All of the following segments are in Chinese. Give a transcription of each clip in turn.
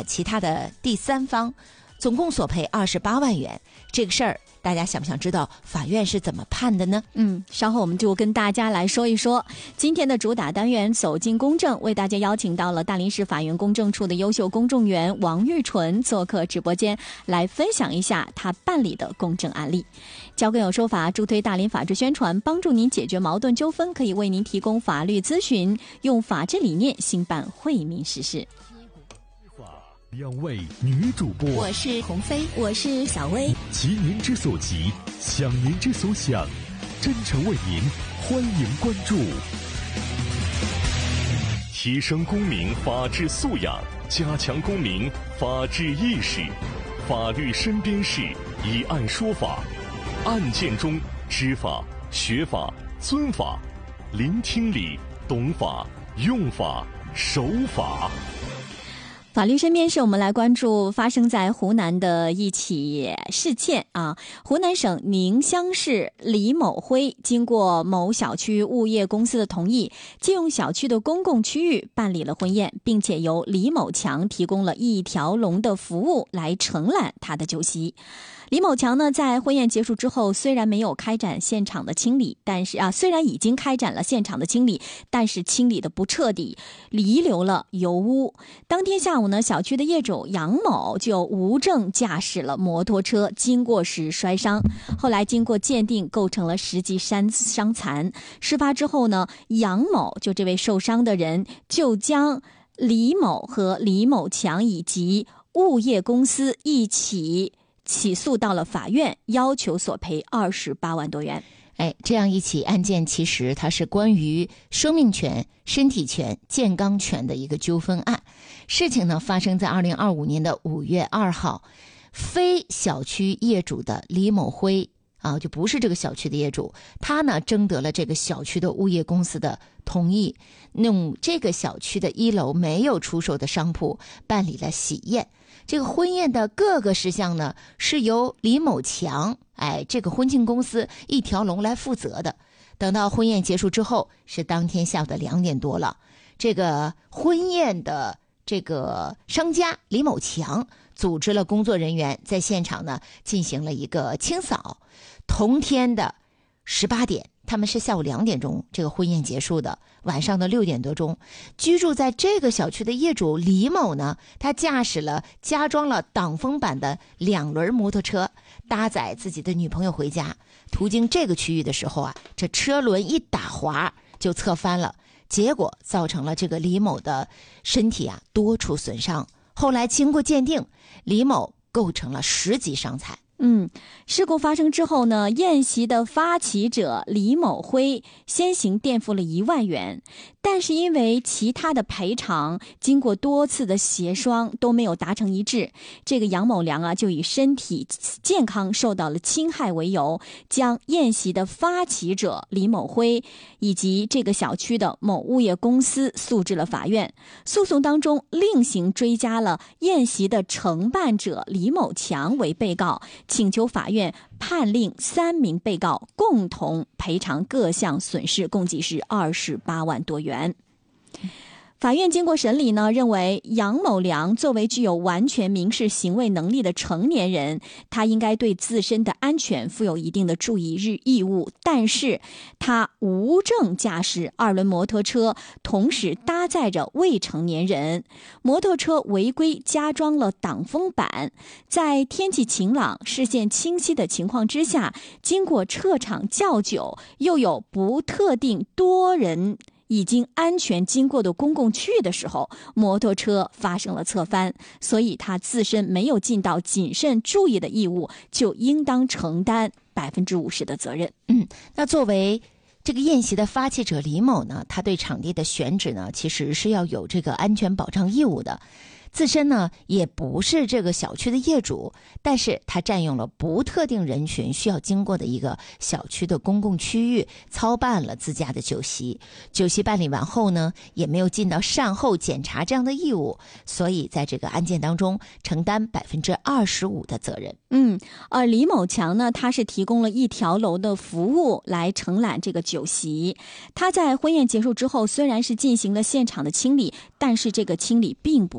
其他的第三方，总共索赔28万元。这个事儿大家想不想知道法院是怎么判的呢？ 稍后我们就跟大家来说一说今天的主打单元走进公正，为大家邀请到了大连市法院公证处的优秀公证员王玉纯做客直播间，来分享一下他办理的公证案例。交更有说法助推大连法治宣传，帮助您解决矛盾纠纷，可以为您提供法律咨询，用法治理念兴办惠民实事。 两位女主播， 我是鸿飞， 我是小薇， 急您之所急，想您之所想，真诚为您，欢迎关注。提升公民法治素养，加强公民法治意识，法律身边事，以案说法，案件中知法、学法、尊法，聆听理，懂法，用法，守法。 法律身边事，我们来关注发生在湖南的一起事件啊。湖南省宁乡市李某辉经过某小区物业公司的同意，借用小区的公共区域办理了婚宴，并且由李某强提供了一条龙的服务来承揽他的酒席。李某强呢，在婚宴结束之后，虽然没有开展现场的清理，虽然已经开展了现场的清理，但是清理的不彻底，遗留了油污。当天下午呢，小区的业主杨某就无证驾驶了摩托车，经过时摔伤，后来经过鉴定构成了10级伤残。事发之后呢，杨某就这位受伤的人就将李某和李某强以及物业公司一起起诉到了法院，要求索赔28万多元。 这样一起案件其实它是关于生命权、身体权、健康权的一个纠纷案。事情呢发生在2025年的5月2号，非小区业主的李某辉就不是这个小区的业主，他呢征得了这个小区的物业公司的同意，用这个小区的1楼没有出售的商铺办理了喜宴。这个婚宴的各个事项呢是由李某强这个婚庆公司一条龙来负责的。等到婚宴结束之后，是当天下午的2点多了，这个婚宴的这个商家李某强组织了工作人员在现场呢进行了一个清扫。同天的18点，他们是下午2点钟这个婚宴结束的，晚上的6点多钟，居住在这个小区的业主李某呢，他驾驶了加装了挡风板的2轮摩托车，搭载自己的女朋友回家。途经这个区域的时候这车轮一打滑就侧翻了，结果造成了这个李某的身体多处损伤。后来经过鉴定，李某构成了10级伤残。 事故发生之后呢，宴席的发起者李某辉先行垫付了1万元，但是因为其他的赔偿经过多次的协商都没有达成一致，这个杨某良就以身体健康受到了侵害为由，将宴席的发起者李某辉以及这个小区的某物业公司诉至了法院。诉讼当中另行追加了宴席的承办者李某强为被告，请求法院判令3名被告共同赔偿各项损失，共计是28万多元。法院经过审理呢，认为杨某良作为具有完全民事行为能力的成年人，他应该对自身的安全负有一定的注意义务，但是他无证驾驶2轮摩托车，同时搭载着未成年人，摩托车违规加装了挡风板，在天气晴朗、视线清晰的情况之下，经过撤场较久，又有不特定多人已经安全经过的公共区域的时候，摩托车发生了侧翻，所以他自身没有尽到谨慎注意的义务，就应当承担50%的责任。 那作为这个宴席的发起者李某呢，他对场地的选址呢，其实是要有这个安全保障义务的。自身呢也不是这个小区的业主，但是他占用了不特定人群需要经过的一个小区的公共区域，操办了自家的酒席。酒席办理完后呢，也没有尽到善后检查这样的义务，所以在这个案件当中承担25%的责任。 而李某强呢，他是提供了一条楼的服务来承揽这个酒席。他在婚宴结束之后，虽然是进行了现场的清理，但是这个清理并不彻底。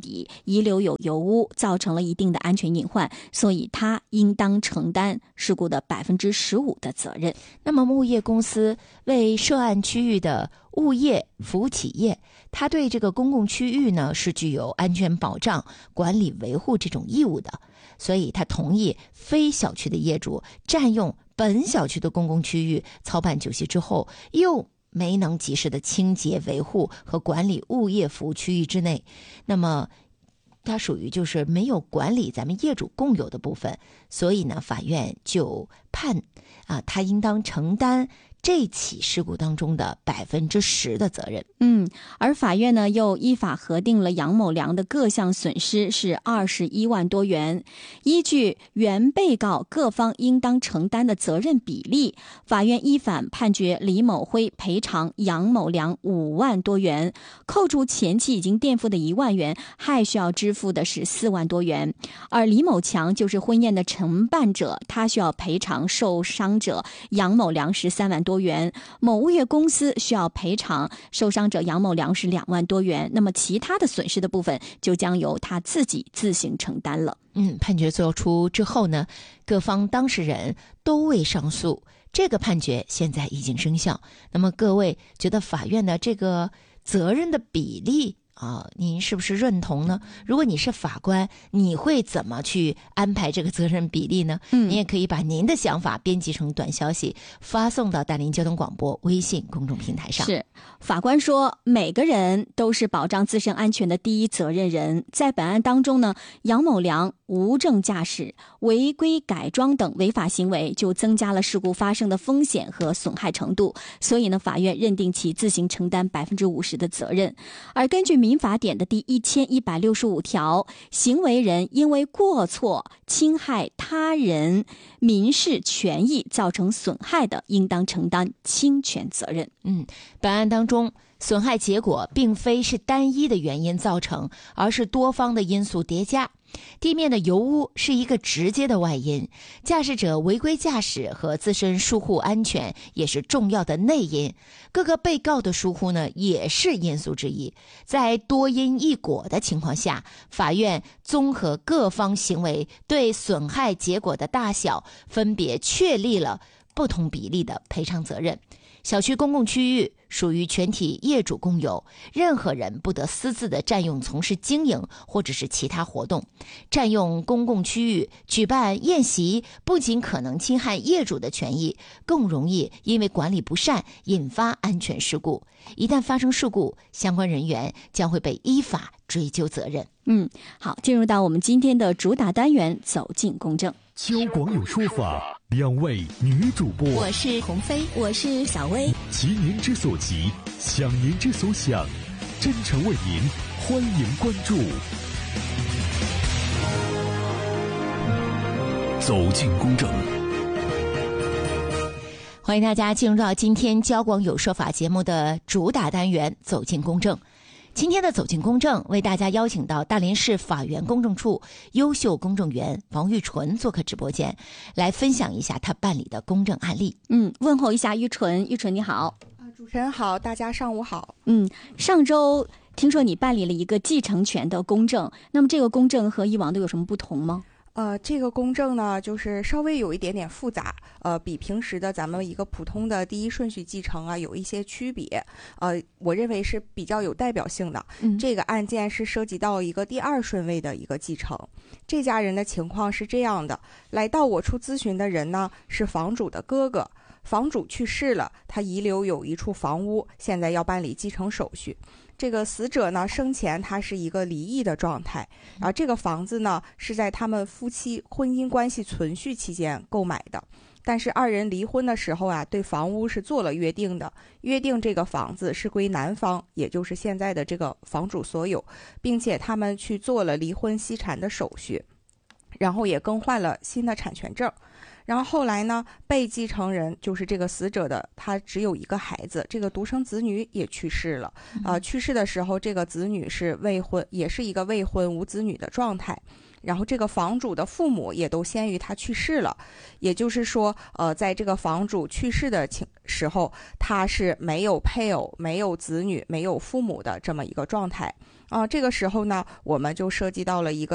底遗留有油污，造成了一定的安全隐患，所以他应当承担事故的15%的责任。 那么物业公司为涉案区域的物业服务企业，它对这个公共区域呢是具有安全保障、管理维护这种义务的，所以他同意非小区的业主占用本小区的公共区域操办酒席之后，又没能及时的清洁维护和管理物业服务区域之内，那么它属于就是没有管理咱们业主共有的部分，所以呢法院就判他应当承担这起事故当中的10%的责任。 而法院呢又依法核定了杨某良的各项损失是21万多元。依据原被告各方应当承担的责任比例，法院依法判决李某辉赔偿杨某良5万多元，扣除前期已经垫付的1万元，还需要支付的是4万多元。而李某强就是婚宴的承办者，他需要赔偿受伤者杨某良是3万多元，某物业公司需要赔偿受伤者杨某良是2万多元，那么其他的损失的部分就将由他自己自行承担了。 判决作出之后呢，各方当事人都未上诉，这个判决现在已经生效。那么各位觉得法院的这个责任的比例您是不是认同呢？如果你是法官，你会怎么去安排这个责任比例呢？你也可以把您的想法编辑成短消息，发送到大林交通广播微信公众平台上。 是，法官说，每个人都是保障自身安全的第一责任人。在本案当中呢，杨某良无证驾驶、违规改装等违法行为，就增加了事故发生的风险和损害程度，所以呢，法院认定其自行承担50%的责任。而根据民法典的第1165条，行为人因为过错侵害他人民事权益造成损害的，应当承担侵权责任。 本案当中，损害结果并非是单一的原因造成，而是多方的因素叠加。地面的油污是一个直接的外因，驾驶者违规驾驶和自身疏忽安全也是重要的内因，各个被告的疏忽呢也是因素之一。在多因一果的情况下，法院综合各方行为对损害结果的大小，分别确立了不同比例的赔偿责任。小区公共区域属于全体业主共有，任何人不得私自的占用从事经营或者是其他活动。占用公共区域举办宴席，不仅可能侵害业主的权益，更容易因为管理不善引发安全事故。一旦发生事故，相关人员将会被依法追究责任。 好，进入到我们今天的主打单元，走进公正。 交广有说法，2位女主播， 我是鸿飞， 我是小薇， 急您之所急，想您之所想，真诚为您，欢迎关注。走进公正， 欢迎大家进入到今天交广有说法节目的主打单元，走进公正。今天的走进公正，为大家邀请到大连市法院公证处优秀公证员王玉纯做客直播间，来分享一下他办理的公证案例。 问候一下玉纯，玉纯你好。 主持人好，大家上午好。 上周听说你办理了一个继承权的公证，那么这个公证和以往都有什么不同吗？ 这个公证呢，就是稍微有一点点复杂，比平时的咱们一个普通的第一顺序继承啊有一些区别，我认为是比较有代表性的。这个案件是涉及到一个第2顺位的一个继承，这家人的情况是这样的：来到我处咨询的人呢是房主的哥哥，房主去世了，他遗留有一处房屋，现在要办理继承手续。这个死者呢生前他是一个离异的状态，然后这个房子呢是在他们夫妻婚姻关系存续期间购买的，但是2人离婚的时候啊，对房屋是做了约定的，约定这个房子是归男方，也就是现在的这个房主所有，并且他们去做了离婚析产的手续，然后也更换了新的产权证。然后后来呢，被继承人就是这个死者的，他只有一个孩子，这个独生子女也去世了。去世的时候，这个子女是未婚，也是一个未婚无子女的状态。然后这个房主的父母也都先于他去世了，也就是说，在这个房主去世的时候，他是没有配偶、没有子女、没有父母的这么一个状态。 这个时候呢，我们就涉及到了一个